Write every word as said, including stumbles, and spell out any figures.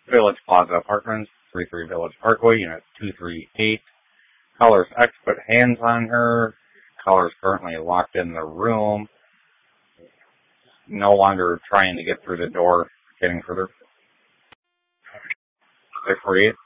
Village Plaza Apartments, three three Village Parkway, Unit two three eight. Caller's ex put hands on her. Caller's currently locked in the room. No longer trying to get through the door, getting further. six forty-eight.